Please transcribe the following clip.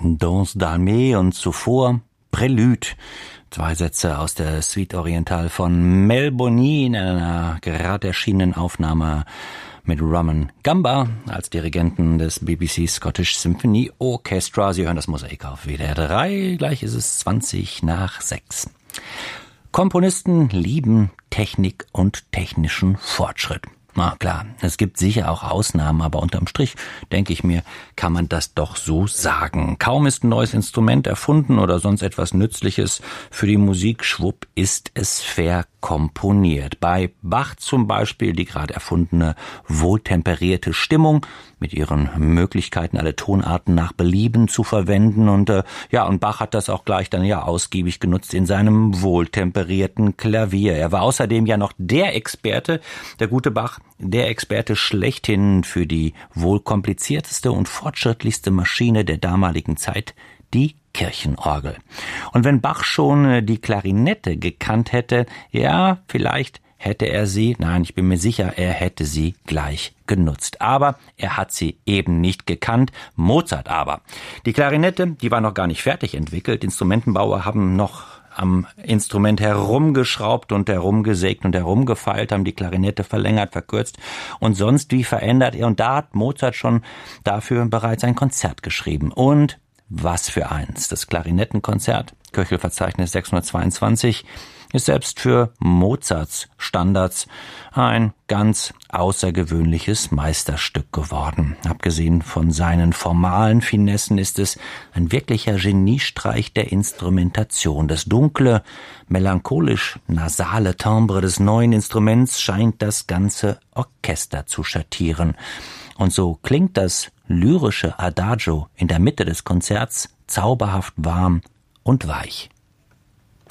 Danse d'Armée und zuvor Prélude. 2 Sätze aus der Suite Orientale von Mel Boni in einer gerade erschienenen Aufnahme mit Roman Gamba als Dirigenten des BBC Scottish Symphony Orchestra. Sie hören das Mosaik auf WDR 3, gleich ist es 20:06. Komponisten lieben Technik und technischen Fortschritt. Na klar, es gibt sicher auch Ausnahmen, aber unterm Strich, denke ich mir, kann man das doch so sagen. Kaum ist ein neues Instrument erfunden oder sonst etwas Nützliches für die Musik, schwupp, ist es verkomponiert. Bei Bach zum Beispiel die gerade erfundene wohltemperierte Stimmung mit ihren Möglichkeiten, alle Tonarten nach Belieben zu verwenden und Bach hat das auch gleich dann ausgiebig genutzt in seinem wohltemperierten Klavier. Er war außerdem ja noch der Experte, der gute Bach, der Experte schlechthin für die wohl komplizierteste und fortschrittlichste Maschine der damaligen Zeit, die Kirchenorgel. Und wenn Bach schon die Klarinette gekannt hätte, vielleicht hätte er sie, nein, ich bin mir sicher, er hätte sie gleich genutzt. Aber er hat sie eben nicht gekannt, Mozart aber. Die Klarinette, die war noch gar nicht fertig entwickelt. Instrumentenbauer haben noch am Instrument herumgeschraubt und herumgesägt und herumgefeilt, haben die Klarinette verlängert, verkürzt und sonst wie verändert. Und da hat Mozart schon dafür bereits ein Konzert geschrieben. Und was für eins, das Klarinettenkonzert, Köchelverzeichnis 622, ist selbst für Mozarts Standards ein ganz außergewöhnliches Meisterstück geworden. Abgesehen von seinen formalen Finessen ist es ein wirklicher Geniestreich der Instrumentation. Das dunkle, melancholisch-nasale Timbre des neuen Instruments scheint das ganze Orchester zu schattieren. Und so klingt das lyrische Adagio in der Mitte des Konzerts zauberhaft warm und weich.